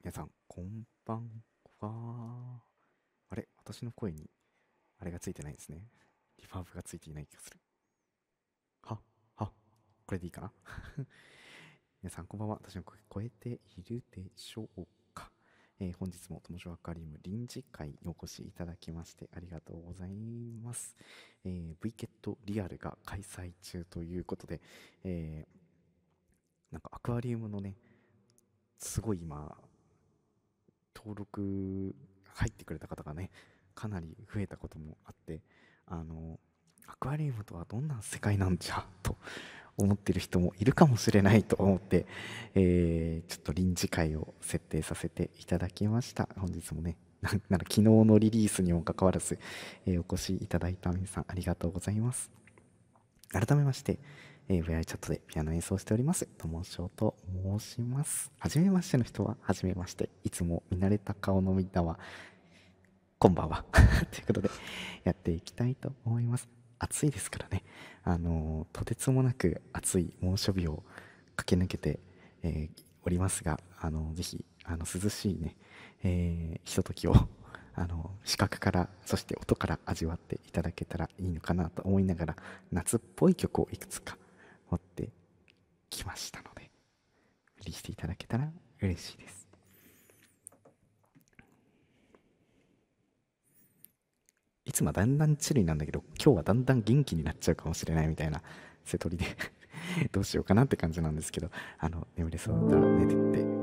皆さん、こんばんは。あれ、私の声に、あれがついてないですね。リバーブがついていない気がする。は、は、これでいいかな。皆さん、こんばんは。私の声聞こえているでしょうか。本日も友情アクアリウム臨時会にお越しいただきましてありがとうございます。V ケットリアルが開催中ということで、なんかアクアリウムのね、すごい今、登録入ってくれた方がね、かなり増えたこともあって、あの、アクアリウムとはどんな世界なんじゃと思ってる人もいるかもしれないと思って、ちょっと臨時会を設定させていただきました。本日もね、なんか昨日のリリースにもかかわらず、お越しいただいた皆さんありがとうございます。改めまして、VR チャットでピアノ演奏しております、ともしょうと申します。はじめましての人は、はじめまして。いつも見慣れた顔のみんなは、こんばんは。ということで、やっていきたいと思います。暑いですからね。とてつもなく暑い猛暑日を駆け抜けて、おりますが、ぜひ、涼しいね、ひとときを、視覚から、そして音から味わっていただけたらいいのかなと思いながら、夏っぽい曲をいくつか持ってきましたので、振りしていただけたら嬉しいです。いつもはだんだんチルになんだけど、今日はだんだん元気になっちゃうかもしれないみたいな瀬取りでどうしようかなって感じなんですけど、眠れそうだったら寝てって